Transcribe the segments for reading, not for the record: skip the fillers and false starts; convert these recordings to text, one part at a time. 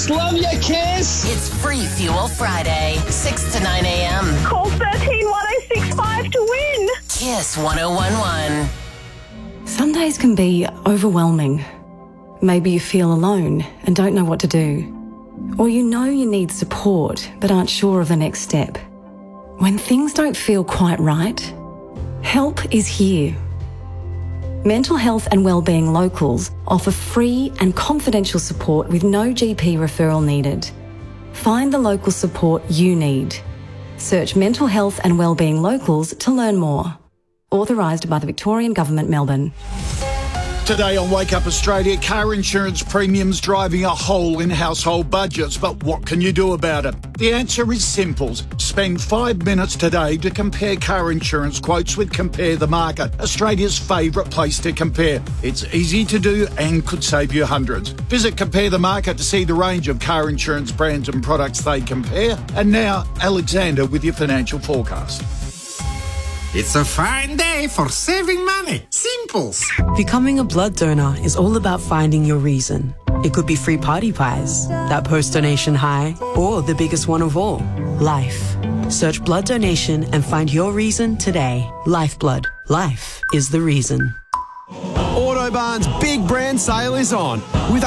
Love you, Kiss. It's Free Fuel Friday, 6 to 9 a.m. Call 131065 to win. Kiss 1011. Some days can be overwhelming. Maybe you feel alone and don't know what to do. Or you know you need support but aren't sure of the next step. When things don't feel quite right, help is here. Mental Health and Wellbeing Locals offer free and confidential support with no GP referral needed. Find the local support you need. Search Mental Health and Wellbeing Locals to learn more. Authorised by the Victorian Government, Melbourne. Today on Wake Up Australia, car insurance premiums driving a hole in household budgets. But what can you do about it? The answer is simple. Spend 5 minutes today to compare car insurance quotes with Compare the Market, Australia's favourite place to compare. It's easy to do and could save you hundreds. Visit Compare the Market to see the range of car insurance brands and products they compare. And now, Alexander with your financial forecast. It's a fine day for saving money. Simples. Becoming a blood donor is all about finding your reason. It could be free party pies, that post-donation high, or the biggest one of all, life. Search blood donation and find your reason today. Lifeblood. Life is the reason. Autobarn's big brand sale is on with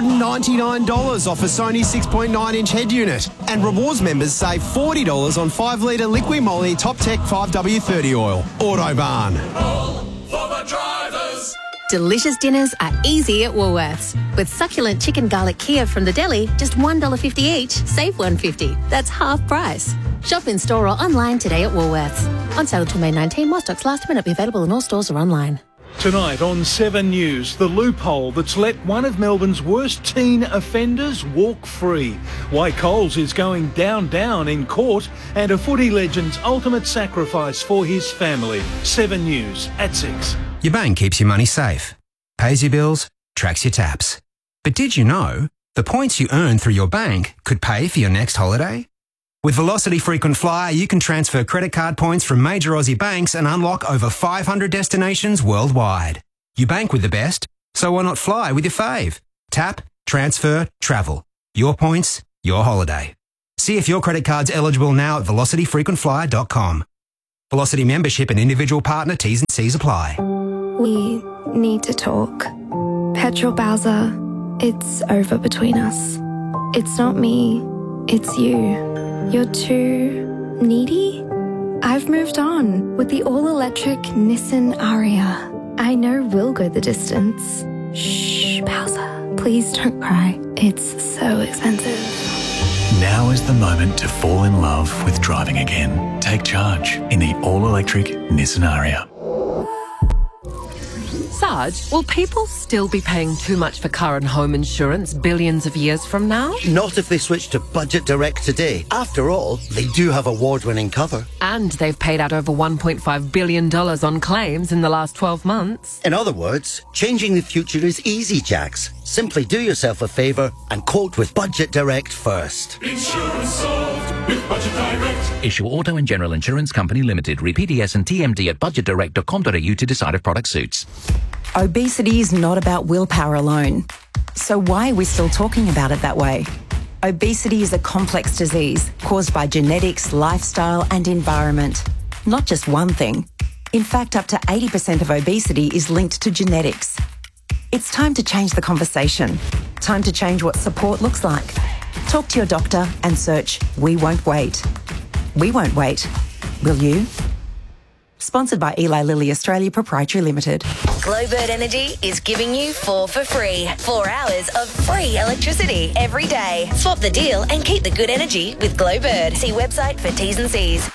$199 off a Sony 6.9-inch head unit. And rewards members save $40 on 5-litre Liqui Moly Top Tech 5W30 oil. Autobarn. All for the drivers. Delicious dinners are easy at Woolworths. With succulent chicken garlic Kiev from the deli, just $1.50 each, save $1.50. That's half price. Shop in store or online today at Woolworths. On sale until May 19, while stocks last, may not be available in all stores or online. Tonight on 7 News, the loophole that's let one of Melbourne's worst teen offenders walk free. Why Coles is going down in court, and a footy legend's ultimate sacrifice for his family. 7 News at 6. Your bank keeps your money safe, pays your bills, tracks your taps. But did you know the points you earn through your bank could pay for your next holiday? With Velocity Frequent Flyer, you can transfer credit card points from major Aussie banks and unlock over 500 destinations worldwide. You bank with the best, so why not fly with your fave? Tap, transfer, travel. Your points, your holiday. See if your credit card's eligible now at velocityfrequentflyer.com. Velocity membership and individual partner T's and C's apply. We need to talk. Petrol Bowser, it's over between us. It's not me, it's you. You're too needy? I've moved on with the all-electric Nissan Ariya. I know we'll go the distance. Shh, Bowser, please don't cry. It's so expensive. Now is the moment to fall in love with driving again. Take charge in the all-electric Nissan Ariya. Sarge, will people still be paying too much for car and home insurance billions of years from now? Not if they switch to Budget Direct today. After all, they do have award-winning cover. And they've paid out over $1.5 billion on claims in the last 12 months. In other words, changing the future is easy, Jax. Simply do yourself a favour and quote with Budget Direct first. Insurance solved with Budget Direct. Issue Auto and General Insurance Company Limited. Read PDS and TMD at budgetdirect.com.au to decide if product suits. Obesity is not about willpower alone. So why are we still talking about it that way? Obesity is a complex disease caused by genetics, lifestyle and environment. Not just one thing. In fact, up to 80% of obesity is linked to genetics. It's time to change the conversation. Time to change what support looks like. Talk to your doctor and search We Won't Wait. We won't wait. Will you? Sponsored by Eli Lilly Australia Proprietary Limited. Glowbird Energy is giving you 4 for free. 4 hours of free electricity every day. Swap the deal and keep the good energy with Glowbird. See website for T's and C's.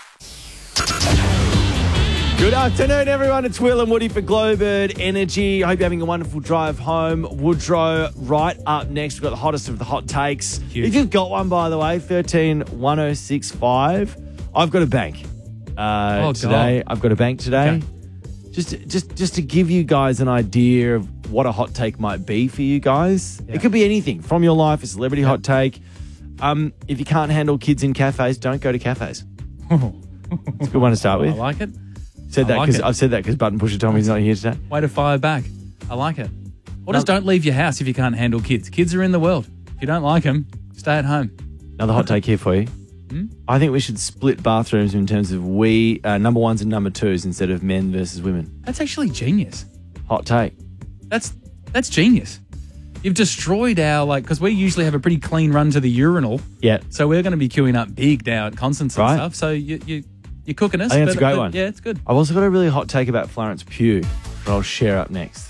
Good afternoon, everyone. It's Will and Woody for Glowbird Energy. I hope you're having a wonderful drive home. Woodrow, right up next. We've got the hottest of the hot takes. Huge. If you've got one, by the way, 131065. I've got a bank today. I've got a bank today. Okay. Just to give you guys an idea of what a hot take might be for you guys. Yeah. It could be anything from your life, a celebrity hot take. If you can't handle kids in cafes, don't go to cafes. It's a good one to start with. I like it. I've said that because Button Pusher told me he's not here today. Way to fire back. I like it. Or just don't leave your house if you can't handle kids. Kids are in the world. If you don't like them, Stay at home. Another hot take here for you. I think we should split bathrooms in terms of number ones and number twos instead of men versus women. That's actually genius. Hot take. That's genius. You've destroyed our, because we usually have a pretty clean run to the urinal. Yeah. So we're going to be queuing up big now at Constance and stuff. So you're cooking us. I think it's a great one. Yeah, it's good. I've also got a really hot take about Florence Pugh that I'll share up next.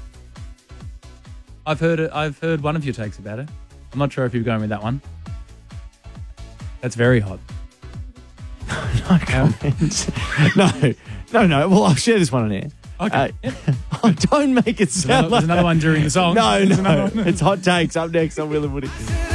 I've heard one of your takes about it. I'm not sure if you're going with that one. That's very hot. No comments. No. Well, I'll share this one on air. Okay. Don't make it sound like There's another one during the song. No. It's hot takes up next on Will and Woody.